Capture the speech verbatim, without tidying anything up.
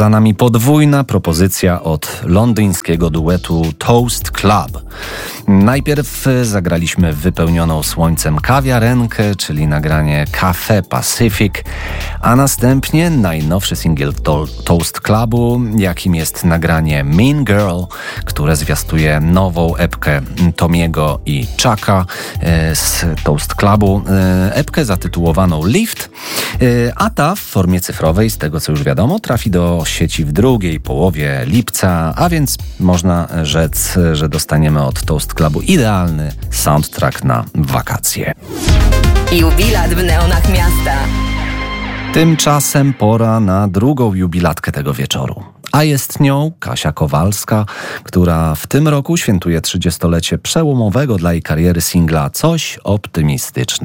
Za nami podwójna propozycja od londyńskiego duetu Toast Club. Najpierw zagraliśmy wypełnioną słońcem kawiarenkę, czyli nagranie Cafe Pacific, a następnie najnowszy singiel to- Toast Clubu, jakim jest nagranie Mean Girl, które zwiastuje nową epkę Tomiego i Chucka e, z Toast Clubu. E, epkę zatytułowaną Lift, e, a ta w formie cyfrowej, z tego co już wiadomo, trafi do sieci w drugiej połowie lipca, a więc można rzec, że dostaniemy od Toast Clubu idealny soundtrack na wakacje. Jubilat w neonach miasta. Tymczasem pora na drugą jubilatkę tego wieczoru. A jest nią Kasia Kowalska, która w tym roku świętuje trzydziestolecie przełomowego dla jej kariery singla Coś optymistyczne.